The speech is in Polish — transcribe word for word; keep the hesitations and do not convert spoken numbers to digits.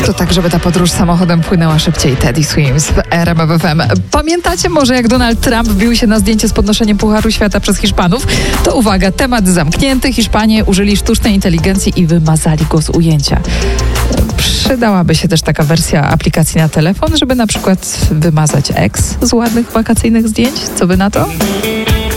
To tak, żeby ta podróż samochodem płynęła szybciej. Teddy Swims w R M F F M. Pamiętacie może, jak Donald Trump bił się na zdjęcie z podnoszeniem Pucharu Świata przez Hiszpanów? To uwaga, temat zamknięty. Hiszpanie użyli sztucznej inteligencji i wymazali go z ujęcia. Przydałaby się też taka wersja aplikacji na telefon, żeby na przykład wymazać ex z ładnych wakacyjnych zdjęć. Co wy na to?